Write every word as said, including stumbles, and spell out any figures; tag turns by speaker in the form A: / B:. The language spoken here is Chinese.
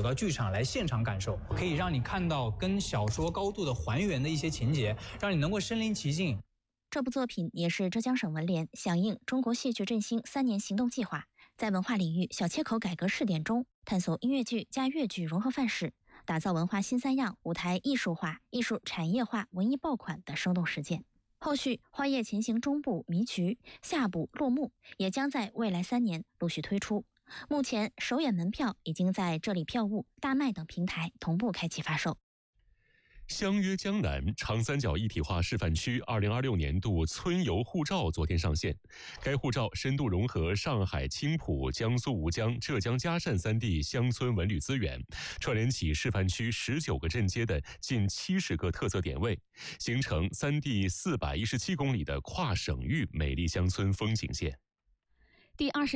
A: 到剧场来现场感受，可以让你看到跟小说高度的还原的一些情节，让你能够身临其境。
B: 这部作品也是浙江省文联响应中国戏剧振兴三年行动计划，在文化领域小切口改革试点中，探索音乐剧加粤剧融合范式，打造文化新三样舞台艺术化、艺术产业化、文艺爆款的生动实践。后续《花叶前行》中部《迷局》、下部《落幕》也将在未来三年陆续推出。目前首演门票已经在这里票务、大麦等平台同步开启发售。
C: 相约江南长三角一体化示范区二零二六年度村游护照昨天上线。该护照深度融合上海青浦、江苏吴江、浙江嘉善三地乡村文旅资源，串联起示范区十九个镇街的近七十个特色点位，形成三地四百一十七公里的跨省域美丽乡村风景线。
B: 第二十